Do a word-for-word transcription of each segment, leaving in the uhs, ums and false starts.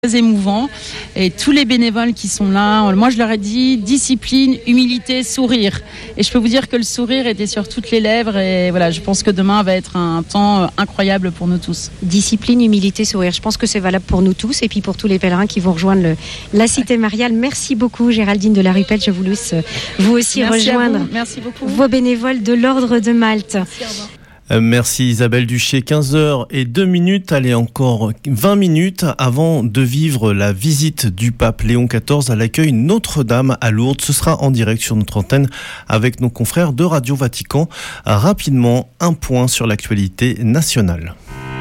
Très émouvant, et tous les bénévoles qui sont là, moi je leur ai dit discipline, humilité, sourire, et je peux vous dire que le sourire était sur toutes les lèvres, et voilà, je pense que demain va être un temps incroyable pour nous tous. Discipline, humilité, sourire, je pense que c'est valable pour nous tous et puis pour tous les pèlerins qui vont rejoindre le, la cité mariale. Merci beaucoup Géraldine de la Rupelle, je vous laisse vous aussi Merci rejoindre vous. Merci beaucoup. Vos bénévoles de l'Ordre de Malte. Merci, au revoir. Merci Isabelle Duché, quinze heures zéro deux minutes, allez encore vingt minutes avant de vivre la visite du pape Léon quatorze à l'accueil Notre-Dame à Lourdes. Ce sera en direct sur notre antenne avec nos confrères de Radio Vatican. Rapidement, un point sur l'actualité nationale.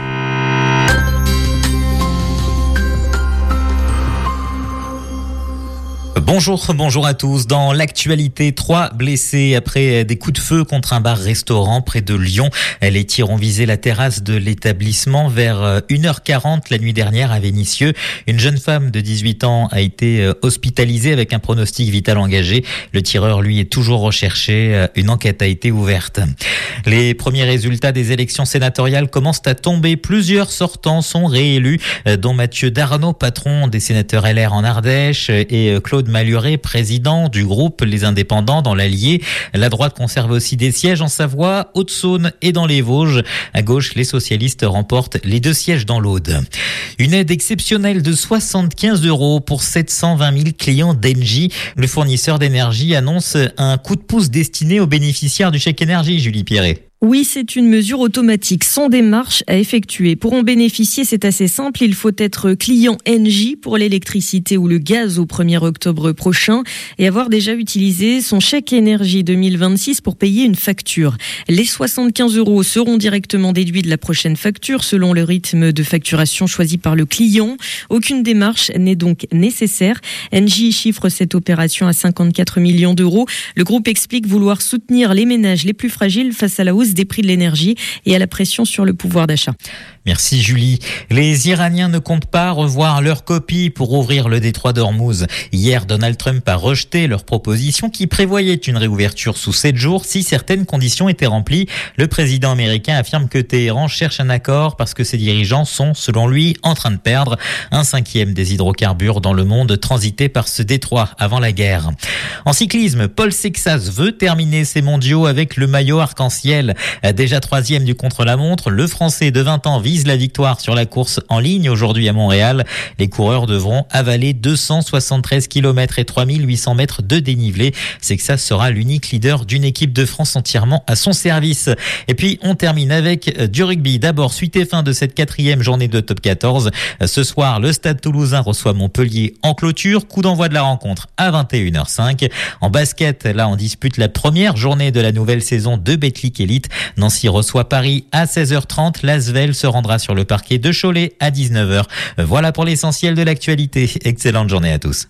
Bonjour, bonjour à tous. Dans l'actualité, trois blessés après des coups de feu contre un bar-restaurant près de Lyon. Les tirs ont visé la terrasse de l'établissement vers une heure quarante la nuit dernière à Vénissieux. Une jeune femme de dix-huit ans a été hospitalisée avec un pronostic vital engagé. Le tireur, lui, est toujours recherché. Une enquête a été ouverte. Les premiers résultats des élections sénatoriales commencent à tomber. Plusieurs sortants sont réélus, dont Mathieu Darnaud, patron des sénateurs L R en Ardèche, et Claude Malhuret, président du groupe Les Indépendants dans l'Allier. La droite conserve aussi des sièges en Savoie, Haute-Saône et dans les Vosges. À gauche, les socialistes remportent les deux sièges dans l'Aude. Une aide exceptionnelle de soixante-quinze euros pour sept cent vingt mille clients d'Engie. Le fournisseur d'énergie annonce un coup de pouce destiné aux bénéficiaires du chèque énergie, Julie Pierret. Oui, c'est une mesure automatique, sans démarche à effectuer. Pour en bénéficier, c'est assez simple. Il faut être client Engie pour l'électricité ou le gaz au premier octobre prochain et avoir déjà utilisé son chèque énergie deux mille vingt-six pour payer une facture. Les soixante-quinze euros seront directement déduits de la prochaine facture selon le rythme de facturation choisi par le client. Aucune démarche n'est donc nécessaire. Engie chiffre cette opération à cinquante-quatre millions d'euros. Le groupe explique vouloir soutenir les ménages les plus fragiles face à la hausse des prix de l'énergie et à la pression sur le pouvoir d'achat. Merci Julie. Les Iraniens ne comptent pas revoir leur copie pour ouvrir le détroit d'Ormuz. Hier, Donald Trump a rejeté leur proposition qui prévoyait une réouverture sous sept jours si certaines conditions étaient remplies. Le président américain affirme que Téhéran cherche un accord parce que ses dirigeants sont, selon lui, en train de perdre un cinquième des hydrocarbures dans le monde transité par ce détroit avant la guerre. En cyclisme, Paul Sexas veut terminer ses mondiaux avec le maillot arc-en-ciel. Déjà troisième du contre-la-montre, le Français de vingt ans vise la victoire sur la course en ligne aujourd'hui à Montréal. Les coureurs devront avaler deux cent soixante-treize kilomètres et trois mille huit cents mètres de dénivelé. Sexas sera l'unique leader d'une équipe de France entièrement à son service. Et puis on termine avec du rugby. D'abord, suite et fin de cette quatrième journée de top quatorze. Ce soir, le Stade Toulousain reçoit Montpellier en clôture. Coup d'envoi de la rencontre à vingt et une heures cinq. En basket, là on dispute la première journée de la nouvelle saison de Betclic Elite. Nancy reçoit Paris à seize heures trente. L'Asvel se rendra sur le parquet de Cholet à dix-neuf heures. Voilà pour l'essentiel de l'actualité. Excellente journée à tous.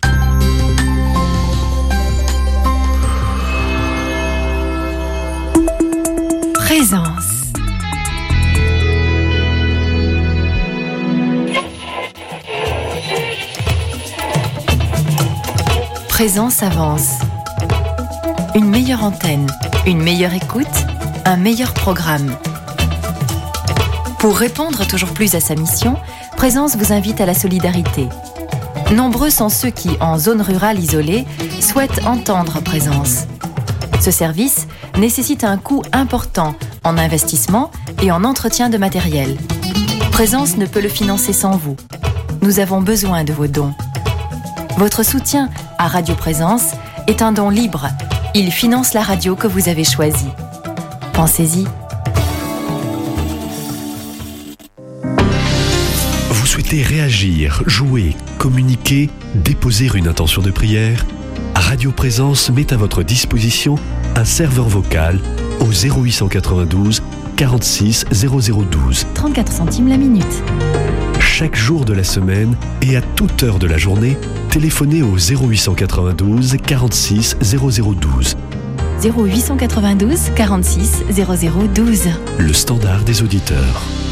Présence. Présence avance. Une meilleure antenne, une meilleure écoute, un meilleur programme. Pour répondre toujours plus à sa mission, Présence vous invite à la solidarité. Nombreux sont ceux qui, en zone rurale isolée, souhaitent entendre Présence. Ce service nécessite un coût important en investissement et en entretien de matériel. Présence ne peut le financer sans vous. Nous avons besoin de vos dons. Votre soutien à Radio Présence est un don libre. Il finance la radio que vous avez choisie. Pensez-y. Vous souhaitez réagir, jouer, communiquer, déposer une intention de prière ? Radio Présence met à votre disposition un serveur vocal au zéro huit cent quatre-vingt-douze quarante-six zéro zéro douze. trente-quatre centimes la minute. Chaque jour de la semaine et à toute heure de la journée, téléphonez au zéro huit cent quatre-vingt-douze quarante-six zéro zéro douze. zéro huit cent quatre-vingt-douze quarante-six zéro zéro douze. Le standard des auditeurs.